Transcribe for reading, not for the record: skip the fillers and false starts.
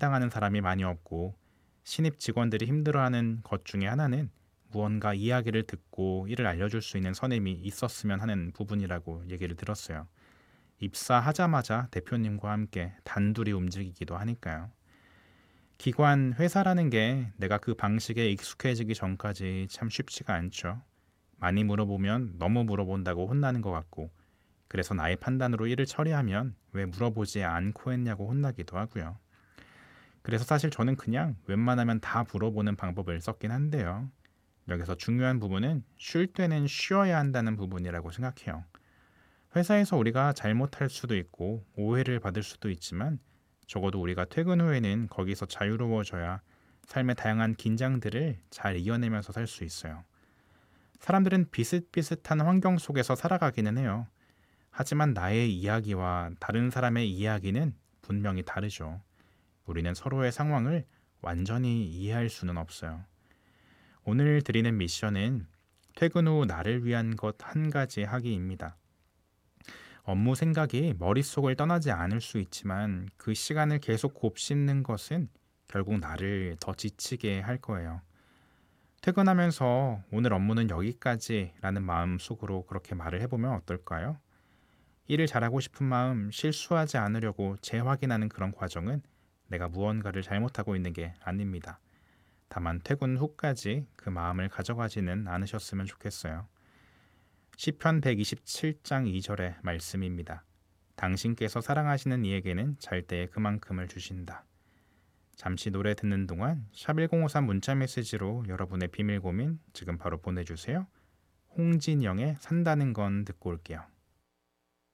해당하는 사람이 많이 없고 신입 직원들이 힘들어하는 것 중에 하나는 무언가 이야기를 듣고 이를 알려줄 수 있는 선임이 있었으면 하는 부분이라고 얘기를 들었어요. 입사하자마자 대표님과 함께 단둘이 움직이기도 하니까요. 기관, 회사라는 게 내가 그 방식에 익숙해지기 전까지 참 쉽지가 않죠. 많이 물어보면 너무 물어본다고 혼나는 것 같고, 그래서 나의 판단으로 일을 처리하면 왜 물어보지 않고 했냐고 혼나기도 하고요. 그래서 사실 저는 그냥 웬만하면 다 물어보는 방법을 썼긴 한데요. 여기서 중요한 부분은 쉴 때는 쉬어야 한다는 부분이라고 생각해요. 회사에서 우리가 잘못할 수도 있고 오해를 받을 수도 있지만 적어도 우리가 퇴근 후에는 거기서 자유로워져야 삶의 다양한 긴장들을 잘 이겨내면서 살 수 있어요. 사람들은 비슷비슷한 환경 속에서 살아가기는 해요. 하지만 나의 이야기와 다른 사람의 이야기는 분명히 다르죠. 우리는 서로의 상황을 완전히 이해할 수는 없어요. 오늘 드리는 미션은 퇴근 후 나를 위한 것 한 가지 하기입니다. 업무 생각이 머릿속을 떠나지 않을 수 있지만 그 시간을 계속 곱씹는 것은 결국 나를 더 지치게 할 거예요. 퇴근하면서 오늘 업무는 여기까지라는 마음 속으로 그렇게 말을 해보면 어떨까요? 일을 잘하고 싶은 마음, 실수하지 않으려고 재확인하는 그런 과정은 내가 무언가를 잘못하고 있는 게 아닙니다. 다만 퇴근 후까지 그 마음을 가져가지는 않으셨으면 좋겠어요. 시편 127장 2절의 말씀입니다. 당신께서 사랑하시는 이에게는 잘 때에 그만큼을 주신다. 잠시 노래 듣는 동안 샵1053 문자 메시지로 여러분의 비밀 고민 지금 바로 보내주세요. 홍진영의 산다는 건 듣고 올게요.